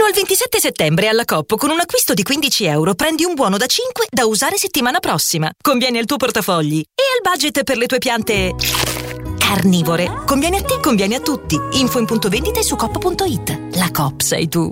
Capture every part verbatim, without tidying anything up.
al ventisette settembre alla Coop con un acquisto di quindici euro prendi un buono da cinque da usare settimana prossima. Conviene al tuo portafogli e al budget per le tue piante carnivore. Conviene a te, conviene a tutti. Info in punto vendita e su coop punto it. La Coop sei tu.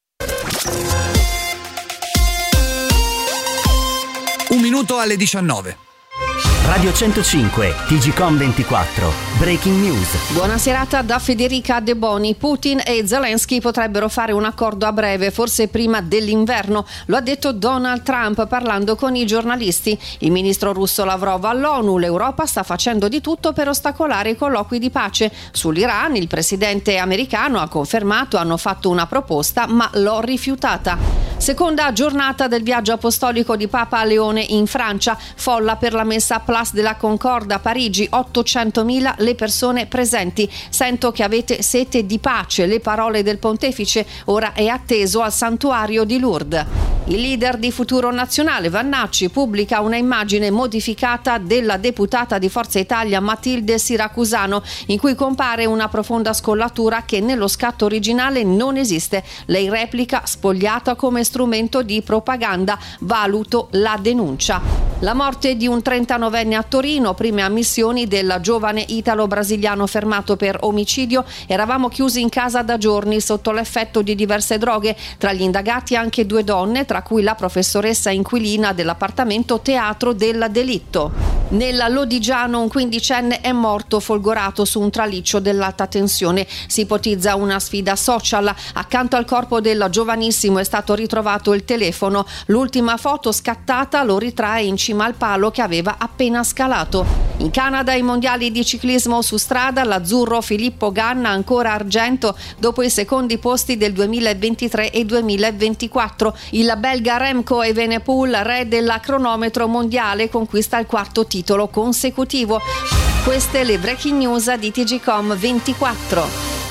Un minuto alle diciannove. Radio centocinque, T G Com ventiquattro, Breaking News. Buona serata da Federica De Boni. Putin e Zelensky potrebbero fare un accordo a breve, forse prima dell'inverno. Lo ha detto Donald Trump parlando con i giornalisti. Il ministro russo Lavrov all'ONU: l'Europa sta facendo di tutto per ostacolare i colloqui di pace. Sull'Iran il presidente americano ha confermato: hanno fatto una proposta ma l'ho rifiutata. Seconda giornata del viaggio apostolico di Papa Leone in Francia. Folla per la messa Place de la Concorde a Parigi, ottocentomila le persone presenti. Sento che avete sete di pace, le parole del pontefice. Ora è atteso al santuario di Lourdes. Il leader di Futuro Nazionale Vannacci pubblica una immagine modificata della deputata di Forza Italia Matilde Siracusano, in cui compare una profonda scollatura che nello scatto originale non esiste. Lei replica: spogliata come strumento di propaganda, valuto la denuncia. La morte di un trentanovenne a Torino, prime ammissioni del giovane italo-brasiliano fermato per omicidio. Eravamo chiusi in casa da giorni sotto l'effetto di diverse droghe, tra gli indagati anche due donne, tra cui la professoressa inquilina dell'appartamento teatro del delitto. Nella Lodigiano un quindicenne è morto folgorato su un traliccio dell'alta tensione. Si ipotizza una sfida social. Accanto al corpo del giovanissimo è stato ritrovato il telefono. L'ultima foto scattata lo ritrae in cima al palo che aveva appena scalato. In Canada i mondiali di ciclismo su strada, l'azzurro Filippo Ganna ancora argento dopo i secondi posti del duemilaventitré e duemilaventiquattro. Il belga Remco Evenepoel, re della cronometro mondiale, conquista il quarto titolo consecutivo. Queste le breaking news di T G Com ventiquattro.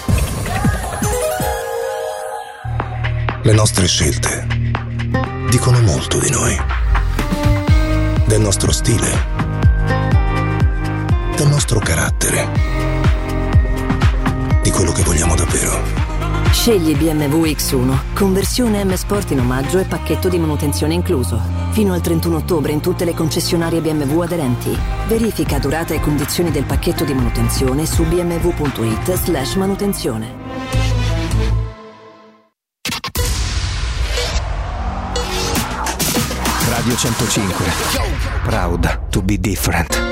Le nostre scelte dicono molto di noi, del nostro stile, del nostro carattere, di quello che vogliamo davvero. Scegli B M W X uno, conversione M Sport in omaggio e pacchetto di manutenzione incluso. Fino al trentuno ottobre in tutte le concessionarie B M W aderenti. Verifica durata e condizioni del pacchetto di manutenzione su b m w punto i t slash manutenzione. Radio centocinque. Proud to be different.